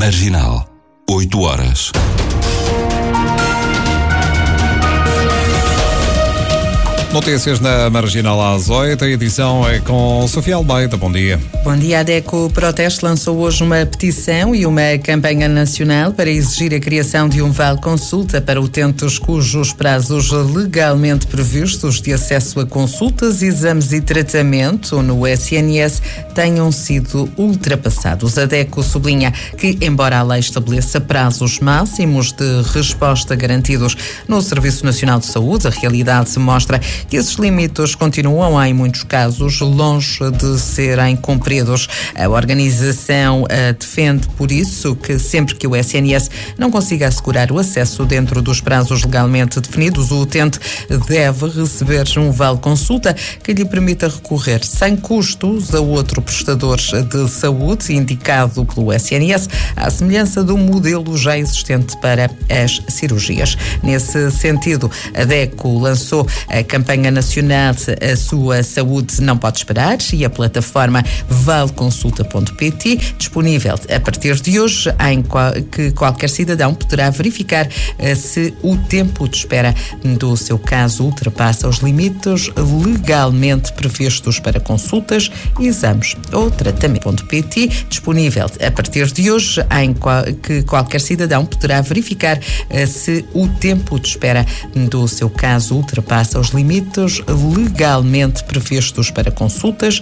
Marginal, 8 horas. Notícias na Marginal às 8, a edição é com Sofia Almeida. Bom dia. Bom dia. A DECO Proteste lançou hoje uma petição e uma campanha nacional para exigir a criação de um vale consulta para utentes cujos prazos legalmente previstos de acesso a consultas, exames e tratamento no SNS tenham sido ultrapassados. A DECO sublinha que, embora a lei estabeleça prazos máximos de resposta garantidos no Serviço Nacional de Saúde, a realidade se mostra que esses limites continuam, em muitos casos, longe de serem cumpridos. A organização defende, por isso, que sempre que o SNS não consiga assegurar o acesso dentro dos prazos legalmente definidos, o utente deve receber um vale consulta que lhe permita recorrer sem custos a outro prestador de saúde indicado pelo SNS, à semelhança do modelo já existente para as cirurgias. Nesse sentido, a DECO lançou a campanha nacional A Sua Saúde Não Pode Esperar e a plataforma valeconsulta.pt, disponível a partir de hoje, em que qualquer cidadão poderá verificar se o tempo de espera do seu caso ultrapassa os limites legalmente previstos para consultas, exames ou tratamento.pt, disponível a partir de hoje, em que qualquer cidadão poderá verificar se o tempo de espera do seu caso ultrapassa os limites legalmente previstos para consultas,